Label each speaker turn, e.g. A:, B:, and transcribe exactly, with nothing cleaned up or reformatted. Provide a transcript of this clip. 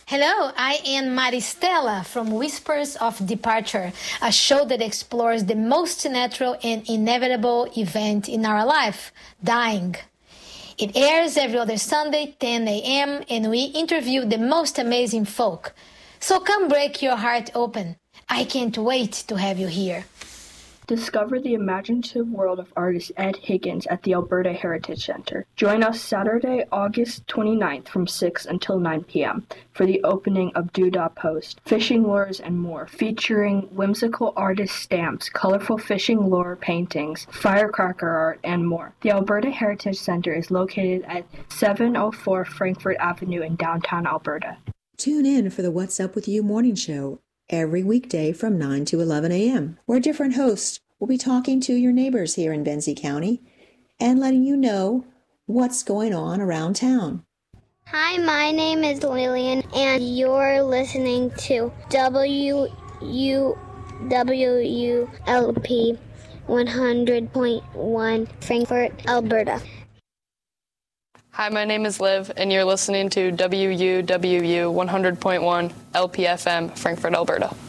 A: Hello, I am Maristela from Whispers of Departure, a show that explores the most natural and inevitable event in our life, dying. It airs every other Sunday, ten a.m., and we interview the most amazing folk. So come break your heart open. I can't wait to have you here.
B: Discover the imaginative world of artist Ed Higgins at the Alberta Heritage Centre. Join us Saturday, August twenty-ninth from six until nine p.m. for the opening of Doodah Post, fishing lures and more, featuring whimsical artist stamps, colorful fishing lure paintings, firecracker art, and more. The Alberta Heritage Centre is located at seven oh four Frankfort Avenue in downtown Alberta.
C: Tune in for the What's Up With You morning show every weekday from nine to eleven a.m., where different hosts will be talking to your neighbors here in Benzie County and letting you know what's going on around town.
D: Hi, my name is Lillian, and you're listening to W U W L P one hundred point one Frankfort, Alberta.
E: Hi, my name is Liv, and you're listening to W U W U one hundred point one L P F M, Frankfort, Alberta.